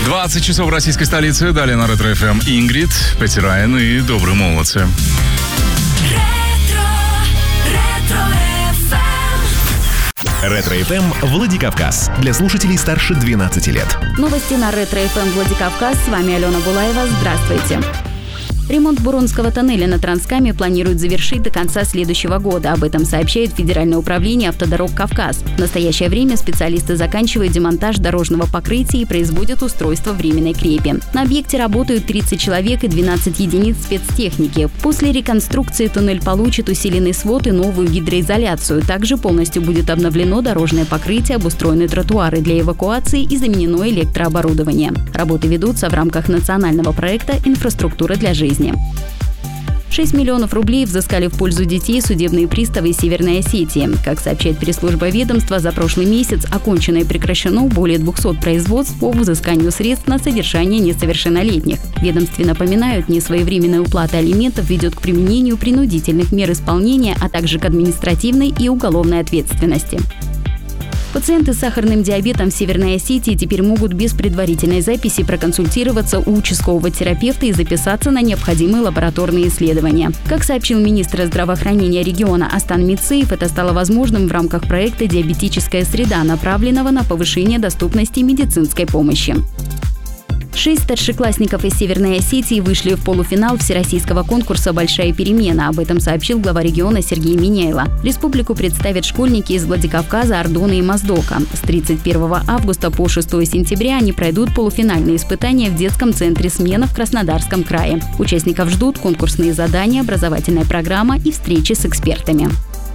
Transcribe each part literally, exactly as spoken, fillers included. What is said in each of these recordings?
двадцать часов в российской столице. Далее на Ретро эф эм Ингрид, Петти Райан и Добрые молодцы. Ретро эф эм Владикавказ. Для слушателей старше двенадцати лет. Новости на Ретро эф эм Владикавказ. С вами Алена Булаева. Здравствуйте. Ремонт Буронского тоннеля на Транскаме планируют завершить до конца следующего года. Об этом сообщает Федеральное управление автодорог «Кавказ». В настоящее время специалисты заканчивают демонтаж дорожного покрытия и производят устройство временной крепи. На объекте работают тридцать человек и двенадцать единиц спецтехники. После реконструкции туннель получит усиленный свод и новую гидроизоляцию. Также полностью будет обновлено дорожное покрытие, обустроены тротуары для эвакуации и заменено электрооборудование. Работы ведутся в рамках национального проекта «Инфраструктура для жизни». шесть миллионов рублей взыскали в пользу детей судебные приставы Северной Осетии. Как сообщает пресс-служба ведомства, за прошлый месяц окончено и прекращено более двухсот производств по взысканию средств на содержание несовершеннолетних. В ведомстве напоминают, несвоевременная уплата алиментов ведет к применению принудительных мер исполнения, а также к административной и уголовной ответственности. Пациенты с сахарным диабетом в Северной Осетии теперь могут без предварительной записи проконсультироваться у участкового терапевта и записаться на необходимые лабораторные исследования. Как сообщил министр здравоохранения региона Астан Мицеев, это стало возможным в рамках проекта «Диабетическая среда», направленного на повышение доступности медицинской помощи. Шесть старшеклассников из Северной Осетии вышли в полуфинал всероссийского конкурса «Большая перемена». Об этом сообщил глава региона Сергей Миняйло. Республику представят школьники из Владикавказа, Ордона и Моздока. С тридцать первого августа по шестого сентября они пройдут полуфинальные испытания в детском центре «Смена» в Краснодарском крае. Участников ждут конкурсные задания, образовательная программа и встречи с экспертами.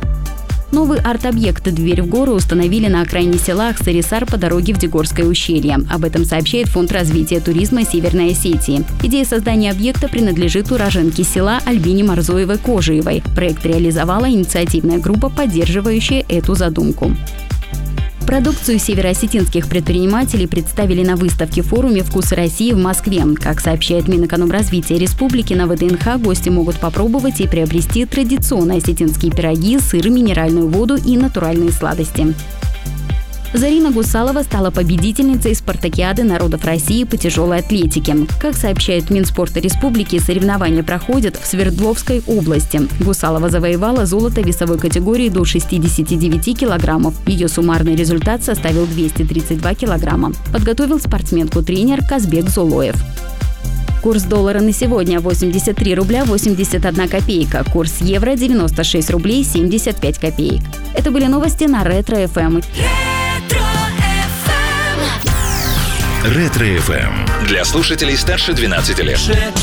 Новый арт-объект «Дверь в горы» установили на окраине села Ахсарисар по дороге в Дегорское ущелье. Об этом сообщает Фонд развития туризма Северной Осетии. Идея создания объекта принадлежит уроженке села Альбине Марзоевой-Кожиевой. Проект реализовала инициативная группа, поддерживающая эту задумку. Продукцию североосетинских предпринимателей представили на выставке-форуме «Вкусы России» в Москве. Как сообщает Минэкономразвития Республики, на вэ дэ эн ха гости могут попробовать и приобрести традиционные осетинские пироги, сыр, минеральную воду и натуральные сладости. Зарина Гусалова стала победительницей спартакиады народов России по тяжелой атлетике. Как сообщает Минспорта Республики, соревнования проходят в Свердловской области. Гусалова завоевала золото весовой категории до шестидесяти девяти килограммов. Ее суммарный результат составил двести тридцать два килограмма. Подготовил спортсменку тренер Казбек Золоев. Курс доллара на сегодня восемьдесят три рубля восемьдесят одна копейка. Курс евро девяносто шесть рублей семьдесят пять копеек. Это были новости на Ретро эф эм. Ретро эф эм. Для слушателей старше двенадцати лет.